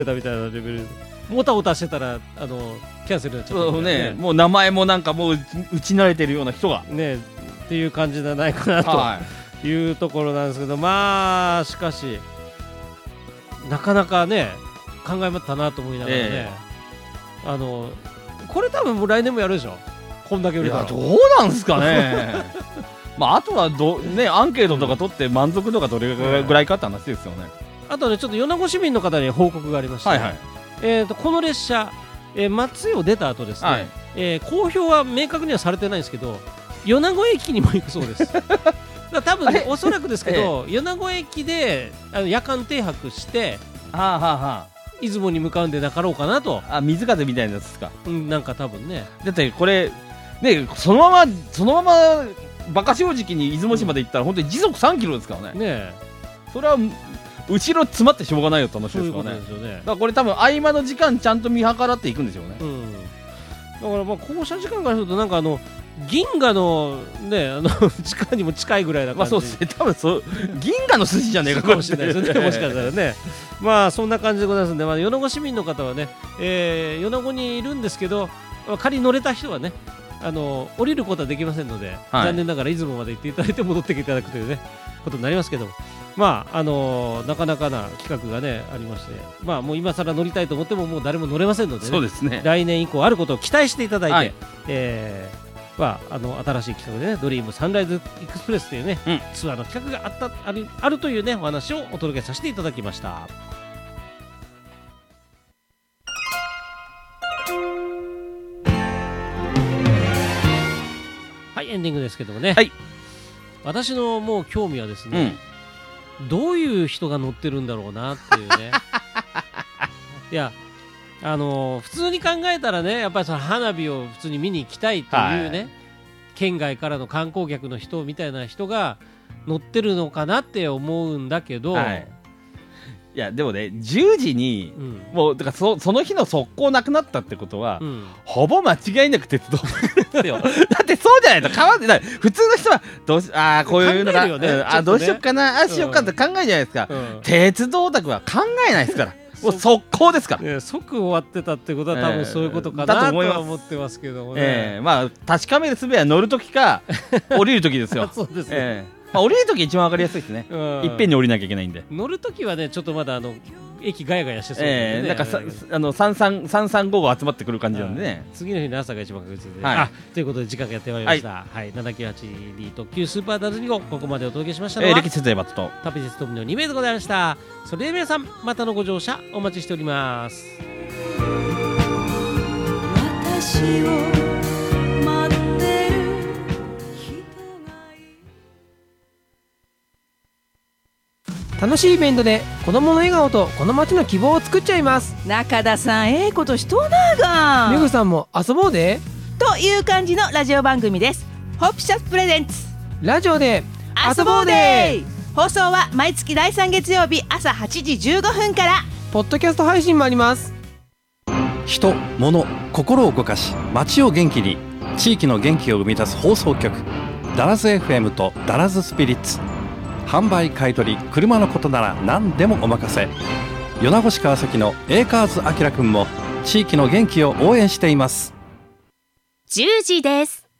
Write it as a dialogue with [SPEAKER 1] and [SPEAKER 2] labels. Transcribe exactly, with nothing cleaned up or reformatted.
[SPEAKER 1] たみたいなレベルでもたもたしてたらあのキャンセルになっちゃった、
[SPEAKER 2] そうね、もう名前もなんかもう打ち慣れてるような人が
[SPEAKER 1] ねっていう感じじゃないかなと、はい、いうところなんですけど、まあしかしなかなかね考えまったなと思いながらね、えー、あのこれ多分もう来年もやるでしょ、こんだけ売れたら。
[SPEAKER 2] いやどうなんですかねまああとはど、ね、アンケートとか取って満足度がどれぐらいかって話ですよね。
[SPEAKER 1] あとねちょっと米子市民の方に報告がありまして、はいはい、えー、とこの列車、えー、松江を出た後ですね、はい、えー、公表は明確にはされてないんですけど米子駅にも行くそうですだ多分、ね、おそらくですけど、ええ、米子駅であの夜間停泊してはあはあはあ出雲に向かうんでなかろうかなと。
[SPEAKER 2] あ、水風みたいなやつですか、
[SPEAKER 1] うん、なんか多分ね。
[SPEAKER 2] だってこれねそのままそのまま馬鹿正直に出雲市まで行ったら、うん、本当に時速さんキロですからね。ねそれは後ろ詰まってしょうがないよって話ですからね。そういうことですよね。だからこれ多分合間の時間ちゃんと見計らっていくんでしょうね、うん、
[SPEAKER 1] だからまあ降車時間からするとなんかあの銀河のねあの時間にも近いぐらいな感じ。
[SPEAKER 2] まあそうですね、多分そう銀河の筋じゃねえか
[SPEAKER 1] かもしれないですねもしかしたらねまあそんな感じでございますんで、まあ、米子市民の方はね、えー、米子にいるんですけど仮に乗れた人はねあの降りることはできませんので、はい、残念ながら出雲まで行っていただいて戻ってきていただくというねことになりますけども、まああのー、なかなかな企画がねありまして、まあもう今更乗りたいと思ってももう誰も乗れませんのでね、
[SPEAKER 2] そうですね、
[SPEAKER 1] 来年以降あることを期待していただいて、はい、えーまあ、あの新しい企画でねドリームサンライズエクスプレスというね、うん、ツアーの企画があったあるあるというねお話をお届けさせていただきました。はい、エンディングですけどもね、はい、私のもう興味はですね、うん、どういう人が乗ってるんだろうなっていうねいやあのー、普通に考えたらねやっぱりその花火を普通に見に行きたいというね、はい、県外からの観光客の人みたいな人が乗ってるのかなって思うんだけど、はい、
[SPEAKER 2] いやでもねじゅうじに、うん、もうだから そ, その日の速攻なくなったってことは、うん、ほぼ間違いなく鉄道ですよだってそうじゃないと変わってない。普通の人はどうしあこういうのが、ねうん、あどうしようかなあしようかって考えるじゃないですか、うん、鉄道オタクは考えないですからもう速攻ですから、
[SPEAKER 1] ね、即終わってたってことは多分そういうことかな、えー、とは思ってますけどもね、
[SPEAKER 2] えー、まあ確かめる術は乗るときか降りるときですよ
[SPEAKER 1] そうですね、
[SPEAKER 2] えーまあ、降りるとき一番わかりやすいですね、うん、いっぺんに降りなきゃいけないんで。
[SPEAKER 1] 乗るときはねちょっとまだあの駅ガヤガヤしてそうなんで、ね、
[SPEAKER 2] えー、なんかさあのさんさんさんごご集まってくる感じなんでね、
[SPEAKER 1] 次の日の朝が一番確実で、はい、あということで時間がやってまいりました、はいはい、ななきゅうはちディー 特急スーパーダルにごここまでお届けしましたのは、えー、
[SPEAKER 2] 歴史説明バットと
[SPEAKER 1] 旅鉄トムのに名でございました。それでは皆さんまたのご乗車お待ちしております。私を
[SPEAKER 3] 楽しいイベントで子供の笑顔とこの街の希望を作っちゃいます。
[SPEAKER 4] 中田さんええことしとうなが
[SPEAKER 3] めぐさんも遊ぼうで
[SPEAKER 4] という感じのラジオ番組です。ホプシャスプレゼンツ
[SPEAKER 3] ラジオで
[SPEAKER 4] 遊ぼうで放送は毎月だいさん月曜日朝はちじじゅうごふんから
[SPEAKER 3] ポッドキャスト配信もあります。
[SPEAKER 5] 人、物、心を動かし街を元気に地域の元気を生み出す放送局ダラズ エフエム とダラズスピリッツ。販売買取車のことなら何でもお任せ。米子市川崎のエーカーズあきらくんも地域の元気を応援しています。
[SPEAKER 6] じゅうじです。